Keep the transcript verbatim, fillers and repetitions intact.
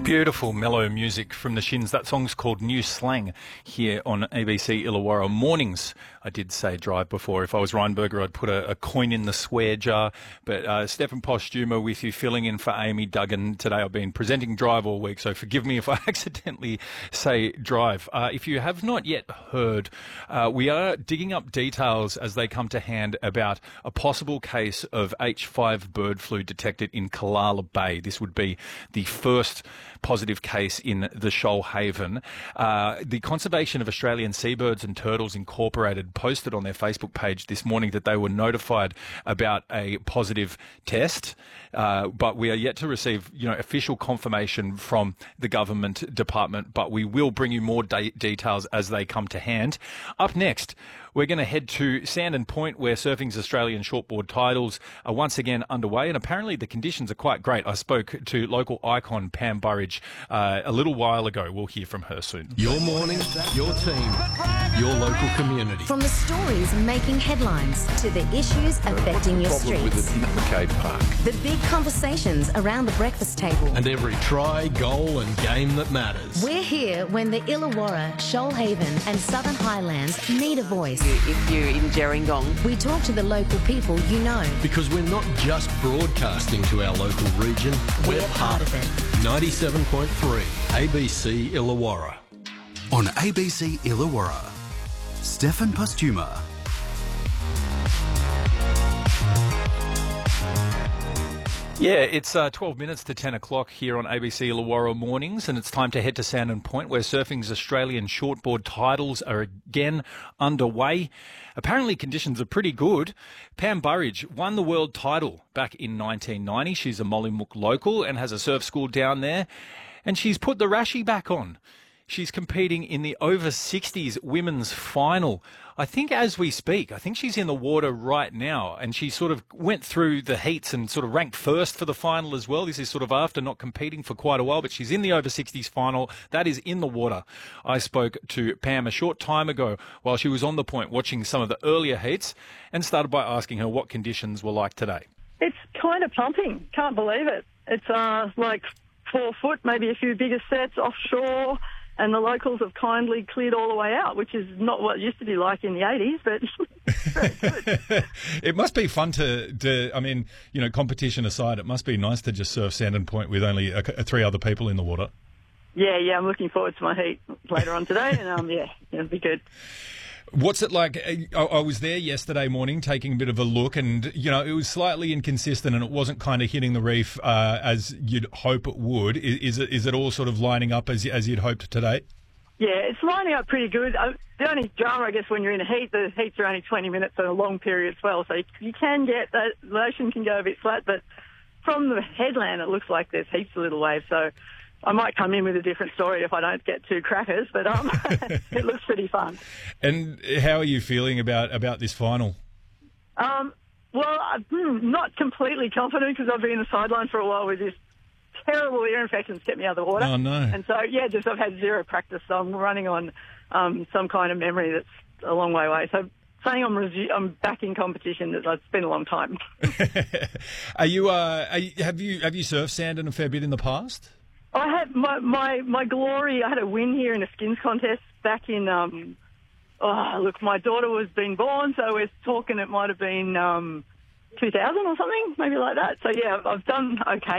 Beautiful mellow music from the Shins. That song's called New Slang here on A B C Illawarra Mornings. I did say drive before. If I was Reinberger, I'd put a, a coin in the swear jar. But uh, Stefan Postuma with you, filling in for Amy Duggan today. I've been presenting drive all week, so forgive me if I accidentally say drive. Uh, if you have not yet heard, uh, we are digging up details as they come to hand about a possible case of H five bird flu detected in Callala Bay. This would be the first positive case in the Shoalhaven. Uh, the Conservation of Australian Seabirds and Turtles Incorporated posted on their Facebook page this morning that they were notified about a positive test, uh, but we are yet to receive, you know, official confirmation from the government department, but we will bring you more de- details as they come to hand. Up next, we're going to head to Sandon Point, where Surfing's Australian shortboard titles are once again underway, and apparently the conditions are quite great. I spoke to local icon Pam Burridge uh, a little while ago. We'll hear from her soon. Your morning, your team, your local community. From the stories making headlines to the issues affecting your streets. With it in McCabe Park. The big conversations around the breakfast table. And every try, goal and game that matters. We're here when the Illawarra, Shoalhaven and Southern Highlands need a voice. If you're in Gerringong. We talk to the local people you know. Because we're not just broadcasting to our local region, we're, we're part of it. ninety-seven point three A B C Illawarra. On A B C Illawarra, Stefan Postuma. Yeah, it's uh, twelve minutes to ten o'clock here on A B C Illawarra Mornings, and it's time to head to Sandon Point, where Surfing's Australian shortboard titles are again underway. Apparently conditions are pretty good. Pam Burridge won the world title back in nineteen ninety. She's a Mollymook local and has a surf school down there, and she's put the Rashi back on. She's competing in the over sixties women's final. I think as we speak, I think she's in the water right now, and she sort of went through the heats and sort of ranked first for the final as well. This is sort of after not competing for quite a while, but she's in the over sixties final. That is in the water. I spoke to Pam a short time ago while she was on the point watching some of the earlier heats, and started by asking her what conditions were like today. It's kind of pumping. Can't believe it. It's uh, like four foot, maybe a few bigger sets offshore. And the locals have kindly cleared all the way out, which is not what it used to be like in the eighties, but very good. It must be fun to, to, I mean, you know, competition aside, it must be nice to just surf Sandon Point with only a, a three other people in the water. Yeah, yeah, I'm looking forward to my heat later on today, and um, yeah, it'll be good. What's it like? I, I was there yesterday morning taking a bit of a look, and, you know, it was slightly inconsistent and it wasn't kind of hitting the reef uh, as you'd hope it would. Is, is it is it all sort of lining up as, as you'd hoped today? Yeah, it's lining up pretty good. Uh, the only drama, I guess, when you're in a heat, the heats are only twenty minutes and a long period as well, so you, you can get that, the ocean can go a bit flat, but from the headland it looks like there's heaps of little waves, so I might come in with a different story if I don't get too crackers, but um, it looks pretty fun. And how are you feeling about, about this final? Um, well, I'm not completely confident because I've been in the sideline for a while with this terrible ear infections kept me out of the water. Oh, no. And so, yeah, just I've had zero practice, so I'm running on um, some kind of memory that's a long way away. So saying I'm, resu- I'm back in competition, it's been a long time. Are you, uh, are you, have you, have you surfed Sandon a fair bit in the past? I had my, my, my glory. I had a win here in a skins contest back in, um, oh, look, my daughter was being born, so we're talking it might have been um, two thousand or something, maybe like that. So, yeah, I've done okay.